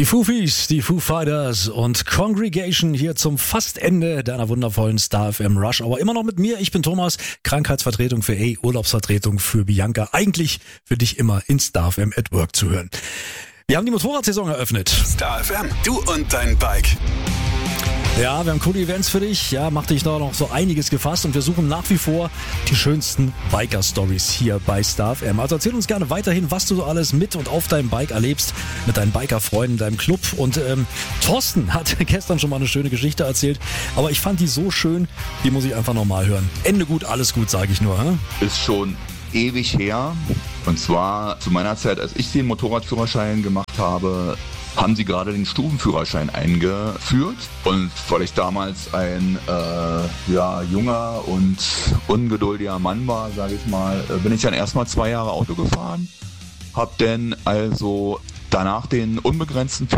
Die Fufis, die Foo Fighters und Congregation hier zum fast Ende deiner wundervollen Star FM Rush. Aber immer noch mit mir, ich bin Thomas, Krankheitsvertretung für Urlaubsvertretung für Bianca. Eigentlich für dich immer in Star FM at Work zu hören. Wir haben die Motorradsaison eröffnet. Star FM, du und dein Bike. Ja, wir haben coole Events für dich. Ja, mach dich da noch so einiges gefasst und wir suchen nach wie vor die schönsten Biker-Stories hier bei Star FM. Also erzähl uns gerne weiterhin, was du so alles mit und auf deinem Bike erlebst, mit deinen Biker-Freunden, deinem Club. Und Thorsten hat gestern schon mal eine schöne Geschichte erzählt, aber ich fand die so schön, die muss ich einfach nochmal hören. Ende gut, alles gut, sage ich nur. Ist schon ewig her. Und zwar zu meiner Zeit, als ich den Motorradführerschein gemacht habe, haben sie gerade den Stufenführerschein eingeführt. Und weil ich damals ein junger und ungeduldiger Mann war, sage ich mal, bin ich dann erstmal 2 Jahre Auto gefahren. Hab dann also danach den unbegrenzten